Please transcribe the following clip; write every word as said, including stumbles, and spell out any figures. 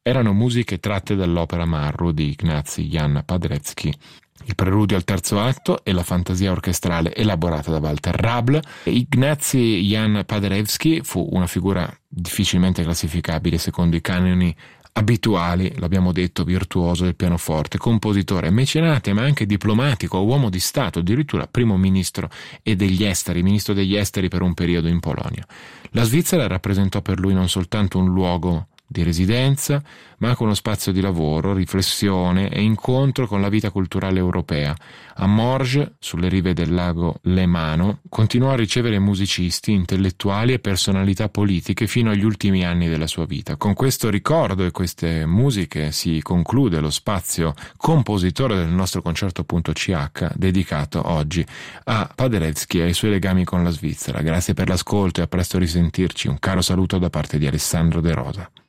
erano musiche tratte dall'opera Marru di Ignaz Jan Paderewski. Il preludio al terzo atto e la fantasia orchestrale elaborata da Walter Rabl. Ignaz Jan Paderewski fu una figura difficilmente classificabile secondo i canoni abituali, l'abbiamo detto, virtuoso del pianoforte, compositore, mecenate, ma anche diplomatico, uomo di Stato, addirittura primo ministro e degli esteri, ministro degli esteri per un periodo in Polonia. La Svizzera rappresentò per lui non soltanto un luogo di residenza, ma anche uno spazio di lavoro, riflessione e incontro con la vita culturale europea. A Morges, sulle rive del lago Lemano, continuò a ricevere musicisti, intellettuali e personalità politiche fino agli ultimi anni della sua vita. Con questo ricordo e queste musiche si conclude lo spazio compositore del nostro concerto.ch, dedicato oggi a Paderewski e ai suoi legami con la Svizzera. Grazie per l'ascolto e a presto risentirci. Un caro saluto da parte di Alessandro De Rosa.